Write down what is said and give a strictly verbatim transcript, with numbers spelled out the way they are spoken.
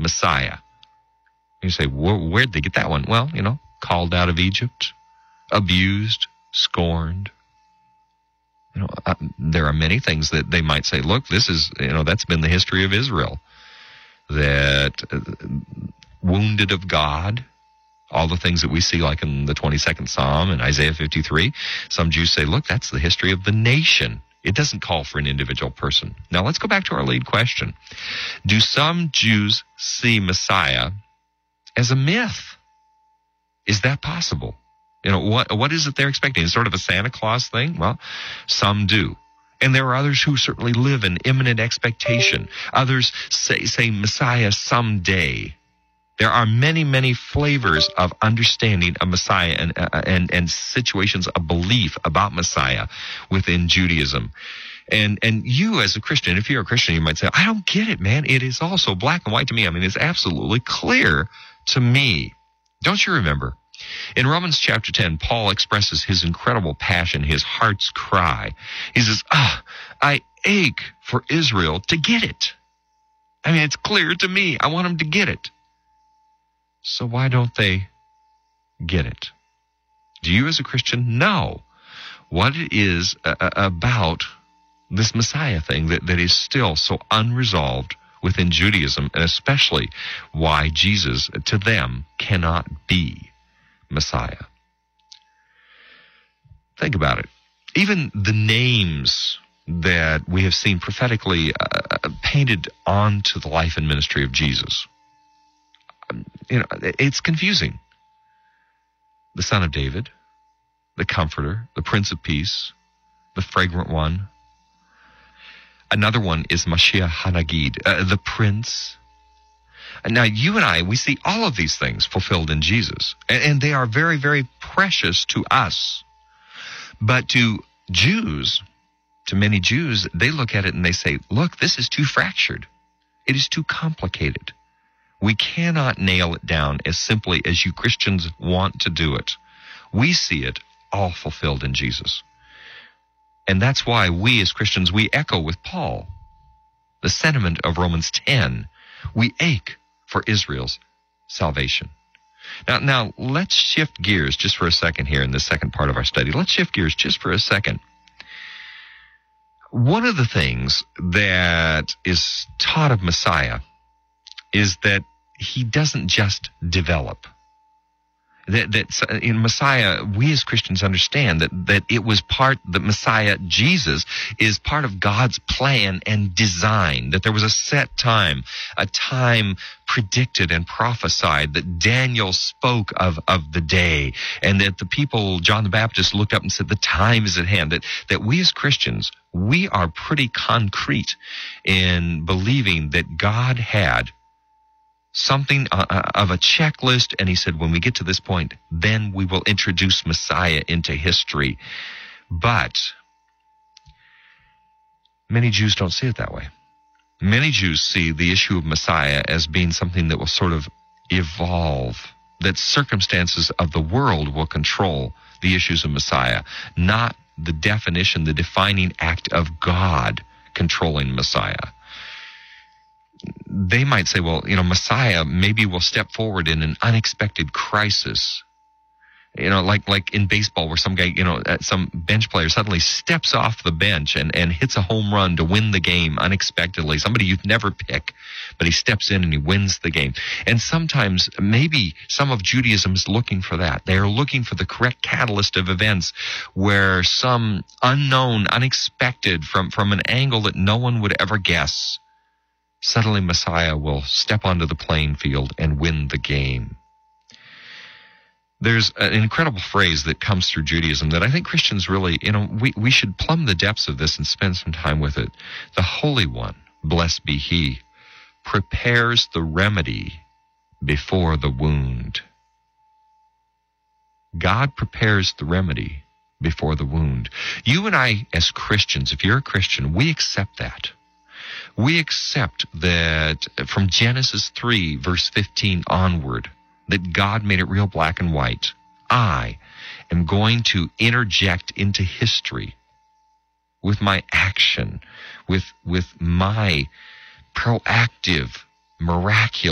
Messiah. You say, where'd they get that one? Well, you know, called out of Egypt, abused, scorned. You know, uh, there are many things that they might say, look, this is, you know, that's been the history of Israel. That uh, wounded of God, all the things that we see like in the twenty-second Psalm and Isaiah fifty-three. Some Jews say, look, that's the history of the nation. It doesn't call for an individual person. Now let's go back to our lead question. Do some Jews see Messiah as a myth? Is that possible? You know, what what is it they're expecting? Is sort of a Santa Claus thing? Well, some do. And there are others who certainly live in imminent expectation. Others say, say Messiah someday. There are many, many flavors of understanding a Messiah and, uh, and, and situations of belief about Messiah within Judaism. And, and you as a Christian, if you're a Christian, you might say, I don't get it, man. It is all so black and white to me. I mean, it's absolutely clear to me. Don't you remember? In Romans chapter ten, Paul expresses his incredible passion, his heart's cry. He says, ah, I ache for Israel to get it. I mean, it's clear to me. I want them to get it. So why don't they get it? Do you as a Christian know what it is uh, about this Messiah thing that, that is still so unresolved within Judaism, and especially why Jesus, to them, cannot be Messiah? Think about it. Even the names that we have seen prophetically uh, painted onto the life and ministry of Jesus, you know, it's confusing. The Son of David, the Comforter, the Prince of Peace, the Fragrant One. Another one is Mashiach Hanagid, uh, the Prince. And now you and I, we see all of these things fulfilled in Jesus. And, and they are very, very precious to us. But to Jews, to many Jews, they look at it and they say, look, this is too fractured. It is too complicated. We cannot nail it down as simply as you Christians want to do it. We see it all fulfilled in Jesus. And that's why we as Christians, we echo with Paul the sentiment of Romans ten. We ache for Israel's salvation. Now, now let's shift gears just for a second here in the second part of our study. Let's shift gears just for a second. One of the things that is taught of Messiah is that he doesn't just develop. That, that in Messiah, we as Christians understand that, that it was part, that Messiah, Jesus, is part of God's plan and design, that there was a set time, a time predicted and prophesied, that Daniel spoke of, of the day, and that the people, John the Baptist, looked up and said, the time is at hand, that, that we as Christians, we are pretty concrete in believing that God had something uh, of a checklist, and he said, when we get to this point, then we will introduce Messiah into history. But many Jews don't see it that way. Many Jews see the issue of Messiah as being something that will sort of evolve, that circumstances of the world will control the issues of Messiah, not the definition, the defining act of God controlling Messiah. They might say, well, you know, Messiah maybe will step forward in an unexpected crisis. You know, like like in baseball where some guy, you know, some bench player suddenly steps off the bench and, and hits a home run to win the game unexpectedly. Somebody you'd never pick, but he steps in and he wins the game. And sometimes maybe some of Judaism is looking for that. They are looking for the correct catalyst of events where some unknown, unexpected, from, from an angle that no one would ever guess, suddenly Messiah will step onto the playing field and win the game. There's an incredible phrase that comes through Judaism that I think Christians really, you know, we, we should plumb the depths of this and spend some time with it. The Holy One, blessed be He, prepares the remedy before the wound. God prepares the remedy before the wound. You and I, as Christians, if you're a Christian, we accept that. We accept that from Genesis three, verse fifteen onward, that God made it real black and white. I am going to interject into history with my action, with, with my proactive, miraculous